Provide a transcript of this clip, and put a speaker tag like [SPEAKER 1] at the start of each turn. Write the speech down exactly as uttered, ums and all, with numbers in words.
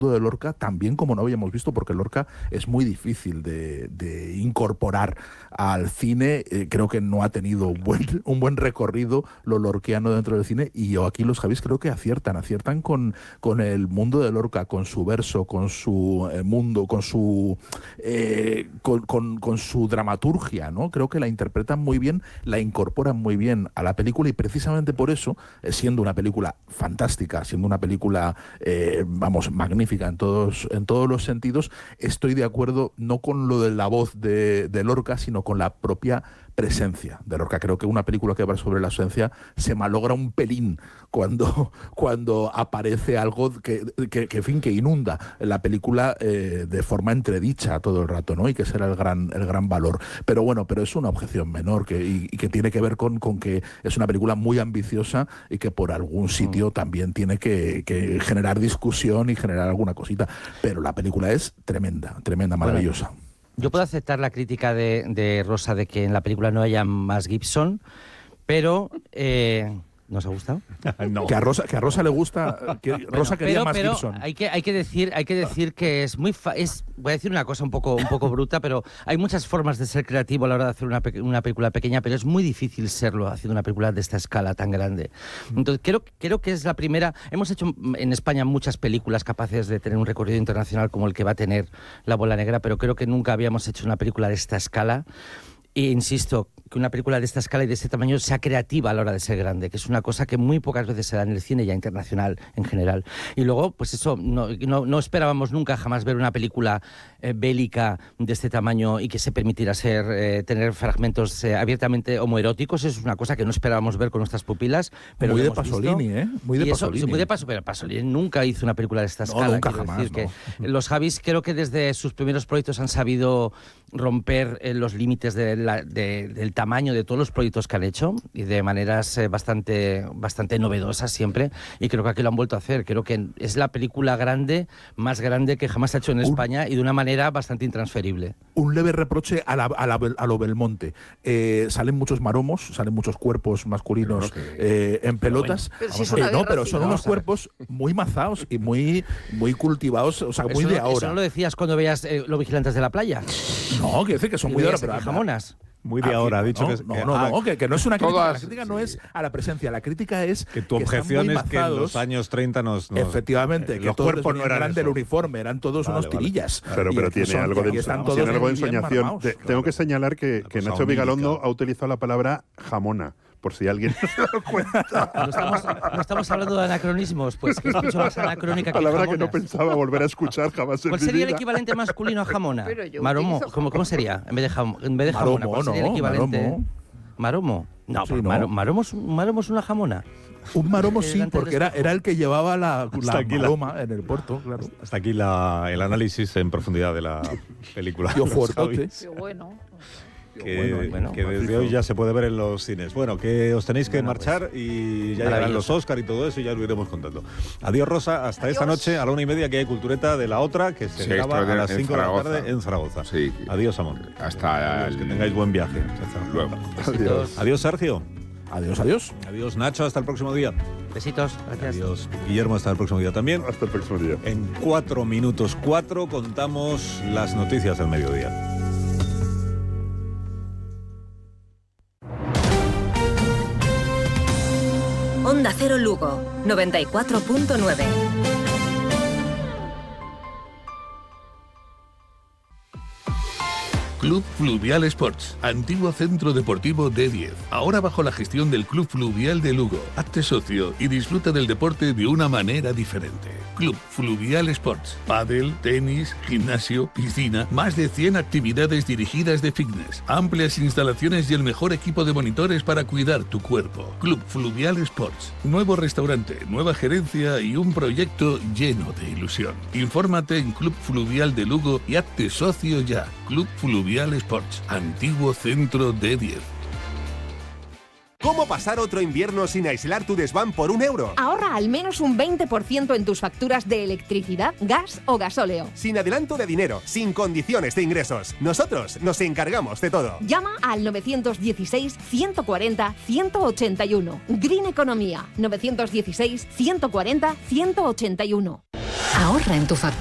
[SPEAKER 1] de Lorca también como no habíamos visto, porque Lorca es muy difícil de, de incorporar al cine. Eh, creo que no ha tenido un buen, un buen recorrido lo lorquiano dentro del cine, y yo aquí los Javis creo que aciertan, aciertan con, con el mundo de Lorca, con su verso, con su eh, mundo, con su eh, con, con, con su dramaturgia, ¿no? Creo que la interpretan muy bien, la incorporan muy bien a la película, y precisamente por eso, eh, siendo una película fantástica, siendo una película eh, vamos, magnífica en todos, en todos los sentidos, estoy de acuerdo no con lo de la voz de, de Lorca, sino con la propia presencia de Lorca. Creo que una película que va sobre la ausencia se malogra un pelín cuando, cuando aparece algo que, que, que, en fin, que inunda la película eh, de forma entredicha todo el rato, ¿no? Y que será el gran, el gran valor. Pero bueno, pero es una objeción menor que, y, y que tiene que ver con, con que es una película muy ambiciosa y que por algún sitio mm. también tiene que, que generar discusión y generar alguna cosita. Pero la película es tremenda, tremenda, maravillosa.
[SPEAKER 2] Bueno. Yo puedo aceptar la crítica de, de Rosa de que en la película no haya más Gibson, pero... Eh, ¿no os ha gustado?
[SPEAKER 1] No. Que a Rosa, que a Rosa le gusta... Que bueno, Rosa quería
[SPEAKER 2] pero,
[SPEAKER 1] más
[SPEAKER 2] pero
[SPEAKER 1] Gibson.
[SPEAKER 2] Hay que, hay que decir, hay que decir que es muy... Fa es, voy a decir una cosa un poco, un poco bruta, pero hay muchas formas de ser creativo a la hora de hacer una, pe una película pequeña, pero es muy difícil serlo haciendo una película de esta escala tan grande. Entonces, creo, creo que es la primera... Hemos hecho en España muchas películas capaces de tener un recorrido internacional como el que va a tener La Bola Negra, pero creo que nunca habíamos hecho una película de esta escala. E insisto, que una película de esta escala y de este tamaño sea creativa a la hora de ser grande, que es una cosa que muy pocas veces se da en el cine ya internacional en general. Y luego, pues eso, no, no, no esperábamos nunca jamás ver una película eh, bélica de este tamaño y que se permitiera ser, eh, tener fragmentos eh, abiertamente homoeróticos. Eso es una cosa que no esperábamos ver con nuestras pupilas. Pero
[SPEAKER 1] muy de Pasolini, ¿eh? Muy de
[SPEAKER 2] eso,
[SPEAKER 1] Pasolini.
[SPEAKER 2] Muy de Pasolini, pero Pasolini nunca hizo una película de esta
[SPEAKER 1] no,
[SPEAKER 2] escala.
[SPEAKER 1] Nunca jamás,
[SPEAKER 2] decir
[SPEAKER 1] no.
[SPEAKER 2] que los Javis creo que desde sus primeros proyectos han sabido romper eh, los límites de la, de, del tamaño de todos los proyectos que han hecho y de maneras eh, bastante, bastante novedosas siempre, y creo que aquí lo han vuelto a hacer. Creo que es la película grande, más grande que jamás se ha hecho en un, España, y de una manera bastante intransferible.
[SPEAKER 1] Un leve reproche a, la, a, la, a lo Belmonte. Eh, salen muchos maromos, salen muchos cuerpos masculinos que... eh, en pelotas.
[SPEAKER 3] Pero si
[SPEAKER 1] eh, no, pero son unos cuerpos muy mazados y muy, muy cultivados, o sea, muy
[SPEAKER 2] eso,
[SPEAKER 1] de ahora.
[SPEAKER 2] ¿Eso no lo decías cuando veías eh, Los Vigilantes de la Playa?
[SPEAKER 1] No, que decir que son muy de ahora, pero
[SPEAKER 2] jamonas.
[SPEAKER 4] Muy de ahora, ha dicho
[SPEAKER 1] no,
[SPEAKER 4] que es...
[SPEAKER 1] No, no, no, que, que no es una crítica.
[SPEAKER 4] Todas,
[SPEAKER 1] la crítica
[SPEAKER 4] sí.
[SPEAKER 1] no es a la presencia, la crítica es...
[SPEAKER 4] Que tu objeción
[SPEAKER 1] que
[SPEAKER 4] es que en los años treinta nos... nos
[SPEAKER 1] efectivamente, eh, que
[SPEAKER 4] los
[SPEAKER 1] todos
[SPEAKER 4] cuerpos no eran
[SPEAKER 1] del uniforme, eran todos vale, unos vale. tirillas.
[SPEAKER 5] Pero, pero tiene,
[SPEAKER 1] son,
[SPEAKER 5] algo de, tiene algo de ensoñación. Marmaos, de, claro. Tengo que señalar que, que Nacho Vigalondo ha utilizado la palabra jamona, por si alguien no se da cuenta.
[SPEAKER 2] No estamos, no estamos hablando de anacronismos, pues que es mucho más anacrónica que
[SPEAKER 5] palabra
[SPEAKER 2] jamonas.
[SPEAKER 5] que no pensaba volver a escuchar jamás en
[SPEAKER 2] ¿Cuál
[SPEAKER 5] mi
[SPEAKER 2] sería
[SPEAKER 5] vida?
[SPEAKER 2] el equivalente masculino a jamona? Maromo, ¿cómo, ¿cómo sería? En vez de, jam, en vez de
[SPEAKER 1] maromo,
[SPEAKER 2] jamona, ¿cuál sería
[SPEAKER 1] no,
[SPEAKER 2] el equivalente?
[SPEAKER 1] Maromo.
[SPEAKER 2] ¿Maromo? No,
[SPEAKER 1] sí,
[SPEAKER 2] no. Mar, maromo, es, maromo es una jamona.
[SPEAKER 1] Un maromo sí, porque era, era el que llevaba la, la maroma la, en el puerto, claro.
[SPEAKER 4] Hasta aquí la, el análisis en profundidad de la película.
[SPEAKER 1] Yo fuertote.
[SPEAKER 3] Qué bueno.
[SPEAKER 4] Que,
[SPEAKER 2] bueno, bueno,
[SPEAKER 4] que desde hoy ya se puede ver en los cines. Bueno, que os tenéis que bueno, marchar pues, y ya llegarán los Oscar y todo eso y ya lo iremos contando. Adiós, Rosa, hasta Adiós. Esta noche a la una y media que hay Cultureta de la otra, que se sí, graba a las cinco de la tarde en Zaragoza. Sí. Adiós, amor.
[SPEAKER 6] Hasta
[SPEAKER 4] Adiós, el... que tengáis buen viaje.
[SPEAKER 6] Luego.
[SPEAKER 4] Adiós. Adiós, Sergio.
[SPEAKER 1] Adiós, adiós.
[SPEAKER 4] Adiós, Nacho, hasta el próximo día.
[SPEAKER 2] Besitos, gracias.
[SPEAKER 4] Adiós, Guillermo, hasta el próximo día también.
[SPEAKER 5] Hasta el próximo día.
[SPEAKER 4] En cuatro minutos cuatro contamos las noticias del mediodía.
[SPEAKER 7] Onda Cero Lugo, noventa y cuatro punto nueve.
[SPEAKER 8] Club Fluvial Sports, antiguo centro deportivo D diez. Ahora bajo la gestión del Club Fluvial de Lugo. Hazte socio y disfruta del deporte de una manera diferente. Club Fluvial Sports. Pádel, tenis, gimnasio, piscina, más de cien actividades dirigidas de fitness, amplias instalaciones y el mejor equipo de monitores para cuidar tu cuerpo. Club Fluvial Sports. Nuevo restaurante, nueva gerencia y un proyecto lleno de ilusión. Infórmate en Club Fluvial de Lugo y hazte socio ya. Club Fluvial Sports, antiguo centro D diez.
[SPEAKER 9] ¿Cómo pasar otro invierno sin aislar tu desván por un euro?
[SPEAKER 10] Ahorra al menos un veinte por ciento en tus facturas de electricidad, gas o gasóleo.
[SPEAKER 9] Sin adelanto de dinero, sin condiciones de ingresos. Nosotros nos encargamos de todo.
[SPEAKER 10] Llama al nueve uno seis, uno cuatro cero, uno ocho uno. Green Economía, nueve uno seis, uno cuatro cero, uno ocho uno.
[SPEAKER 7] Ahorra en tu factura.